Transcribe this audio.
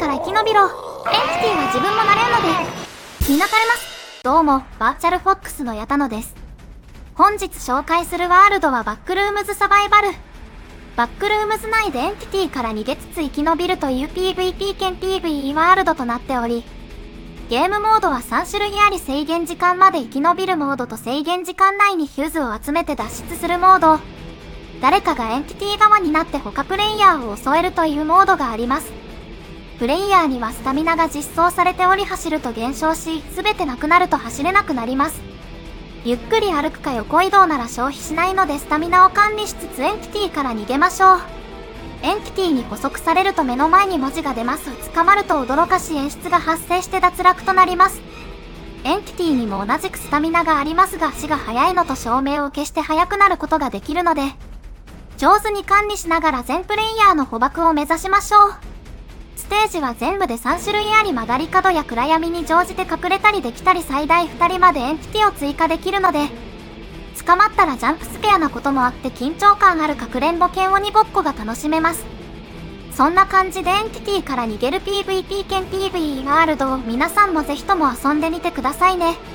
から生き延びろ。エンティティは自分もなれるので。みなかれます。どうも、バーチャルフォックスの矢田野です。本日紹介するワールドはバックルームズサバイバル。バックルームズ内でエンティティから逃げつつ生き延びるという PVP 兼 PVE ワールドとなっており、ゲームモードは3種類あり、制限時間まで生き延びるモードと制限時間内にフューズを集めて脱出するモード。誰かがエンティティ側になって他プレイヤーを襲えるというモードがあります。プレイヤーにはスタミナが実装されており、走ると減少し、すべてなくなると走れなくなります。ゆっくり歩くか横移動なら消費しないので、スタミナを管理しつつエンティティから逃げましょう。エンティティに捕捉されると目の前に文字が出ます。捕まると驚かし演出が発生して脱落となります。エンティティにも同じくスタミナがありますが、足が速いのと照明を消して速くなることができるので、上手に管理しながら全プレイヤーの捕獲を目指しましょう。ステージは全部で3種類あり、曲がり角や暗闇に乗じて隠れたりできたり、最大2人までエンティティを追加できるので、捕まったらジャンプスペアなこともあって緊張感あるかくれんぼ兼鬼ごっこが楽しめます。そんな感じでエンティティから逃げる PVP 兼 PVE ワールドを皆さんもぜひとも遊んでみてくださいね。